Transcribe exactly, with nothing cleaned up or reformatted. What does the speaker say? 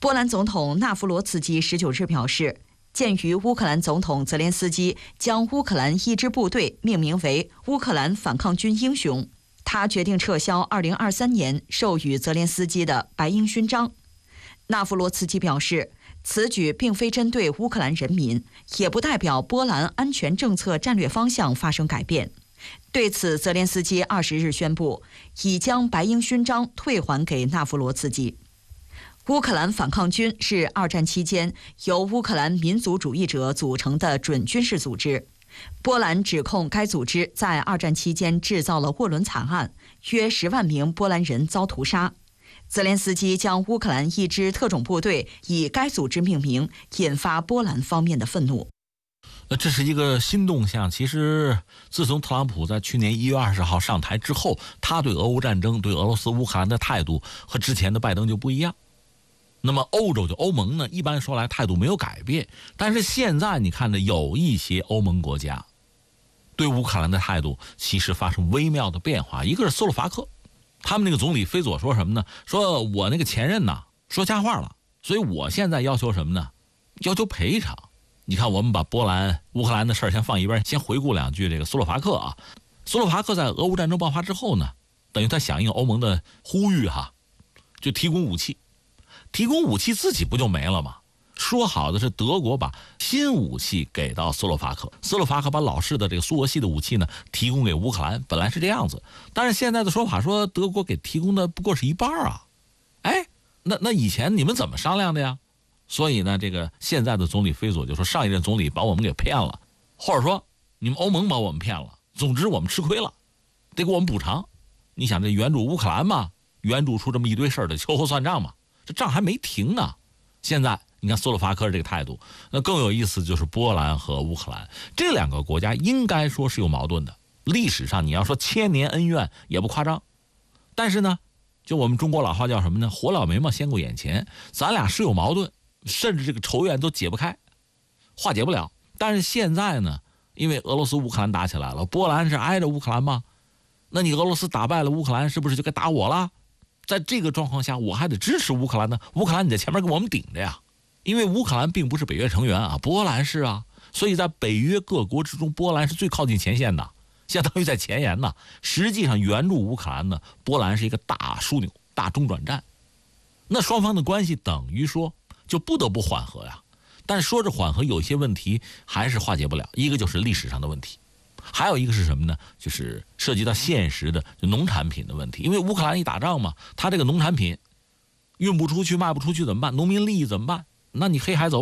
波兰总统纳夫罗茨基十九日表示，鉴于乌克兰总统泽连斯基将乌克兰一支部队命名为乌克兰反抗军英雄，他决定撤销二零二三年授予泽连斯基的白鹰勋章。纳夫罗茨基表示，此举并非针对乌克兰人民，也不代表波兰安全政策战略方向发生改变。对此，泽连斯基二十日宣布，已将白鹰勋章退还给纳夫罗茨基。乌克兰反抗军是二战期间由乌克兰民族主义者组成的准军事组织。波兰指控该组织在二战期间制造了沃伦惨案，约十万名波兰人遭屠杀。泽连斯基将乌克兰一支特种部队以该组织命名，引发波兰方面的愤怒。 这是一个新动向。其实自从特朗普在去年一月二十号上台之后，他对俄乌战争、对俄罗斯乌克兰的态度和之前的拜登就不一样。那么欧洲就欧盟呢，一般说来态度没有改变，但是现在你看呢，有一些欧盟国家对乌克兰的态度其实发生微妙的变化。一个是斯洛伐克，他们那个总理菲佐说什么呢？说我那个前任呐说瞎话了，所以我现在要求什么呢？要求赔偿。你看，我们把波兰、乌克兰的事儿先放一边，先回顾两句这个斯洛伐克啊。斯洛伐克在俄乌战争爆发之后呢，等于他响应欧盟的呼吁哈，就提供武器。提供武器自己不就没了吗？说好的是德国把新武器给到斯洛伐克，斯洛伐克把老式的这个苏俄系的武器呢提供给乌克兰，本来是这样子。但是现在的说法说德国给提供的不过是一半啊。哎，那那以前你们怎么商量的呀？所以呢，这个现在的总理菲佐就说上一任总理把我们给骗了，或者说你们欧盟把我们骗了，总之我们吃亏了，得给我们补偿。你想这援助乌克兰嘛，援助出这么一堆事儿的，秋后算账嘛，这账还没停呢。现在你看斯洛伐克这个态度，那更有意思就是波兰和乌克兰这两个国家应该说是有矛盾的，历史上你要说千年恩怨也不夸张。但是呢，就我们中国老话叫什么呢？火燎眉毛先过眼前，咱俩是有矛盾，甚至这个仇怨都解不开，化解不了。但是现在呢，因为俄罗斯乌克兰打起来了，波兰是挨着乌克兰吗？那你俄罗斯打败了乌克兰，是不是就该打我了？在这个状况下，我还得支持乌克兰呢。乌克兰你在前面跟我们顶着呀，因为乌克兰并不是北约成员啊，波兰是啊，所以在北约各国之中，波兰是最靠近前线的，相当于在前沿呢。实际上援助乌克兰呢，波兰是一个大枢纽、大中转站。那双方的关系等于说就不得不缓和呀。但说着缓和，有些问题还是化解不了，一个就是历史上的问题。还有一个是什么呢？就是涉及到现实的就农产品的问题。因为乌克兰一打仗嘛，他这个农产品运不出去、卖不出去怎么办？农民利益怎么办？那你黑海走